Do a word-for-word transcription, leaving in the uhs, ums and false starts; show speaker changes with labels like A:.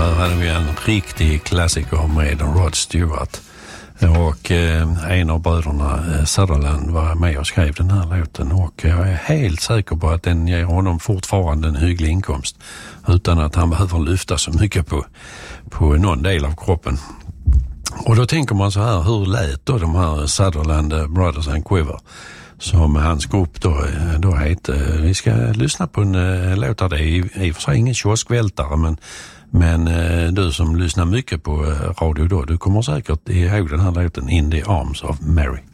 A: här hade vi en riktig klassiker med Rod Stewart. Och eh, en av bröderna, eh, Sutherland, var med och skrev den här låten. Och jag är helt säker på att den ger honom fortfarande en hygglig inkomst. Utan att han behöver lyfta så mycket på, på någon del av kroppen. Och då tänker man så här, hur lät då de här Sutherland Brothers and Quiver? Som hans grupp då, då heter. Vi ska lyssna på en uh, låt där. Det är i och för sig ingen kioskvältare, men, men uh, du som lyssnar mycket på uh, radio då, du kommer säkert ihåg den här låten In the Arms of Mary.